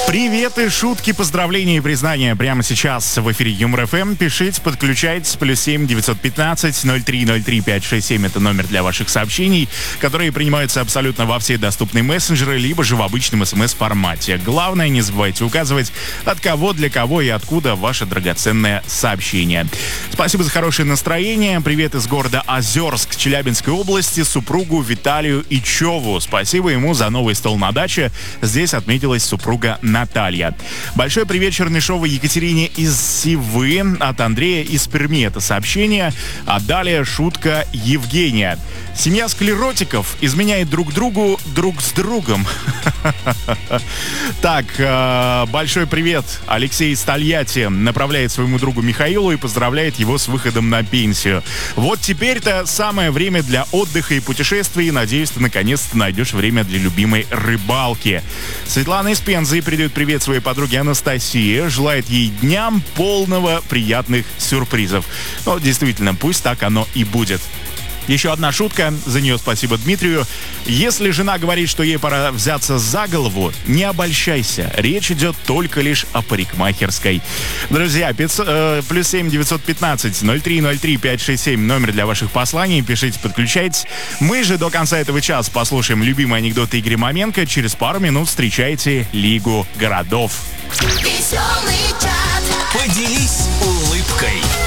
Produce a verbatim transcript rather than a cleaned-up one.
Привет и шутки, поздравления и признания прямо сейчас в эфире Юмор эф эм. Пишите, подключайтесь, плюс семь девятьсот пятнадцать ноль три ноль три пять шесть семь. Это номер для ваших сообщений, которые принимаются абсолютно во все доступные мессенджеры, либо же в обычном смс-формате. Главное, не забывайте указывать, от кого, для кого и откуда ваше драгоценное сообщение. Спасибо за хорошее настроение. Привет из города Озерск, Челябинской области, супругу Виталию Ичеву. Спасибо ему за новый стол на даче. Здесь отметилась супруга Наталья. Большой привет Чернышовой Екатерине из Сивы, от Андрея из Перми это сообщение. А далее шутка Евгения. Семья склеротиков изменяет друг другу друг с другом. Так, большой привет. Алексей из Тольятти направляет своему другу Михаилу и поздравляет его с выходом на пенсию. Вот теперь-то самое время для отдыха и путешествий. Надеюсь, ты наконец-то найдешь время для любимой рыбалки. Светлана из Пензы передает привет своей подруге Анастасии. Желает ей дням полного приятных сюрпризов. Ну, действительно, пусть так оно и будет. Еще одна шутка, за нее спасибо Дмитрию. Если жена говорит, что ей пора взяться за голову, не обольщайся. Речь идет только лишь о парикмахерской. Друзья, пятьсот, э, плюс семь девятьсот пятнадцать ноль три ноль три пять шесть семь номер для ваших посланий. Пишите, подключайтесь. Мы же до конца этого часа послушаем любимые анекдоты Игоря Маменко. Через пару минут встречайте Лигу городов. Веселый чат. Поделись улыбкой.